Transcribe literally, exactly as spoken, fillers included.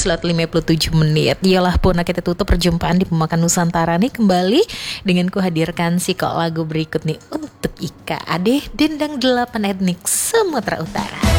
slot lima puluh tujuh menit. Yalah Puna, kita tutup perjumpaan di Pemakan Nusantara nih kembali dengan ku hadirkan si kok lagu berikut nih untuk Ika Ade Dendang delapan Etnik Sumatera Utara.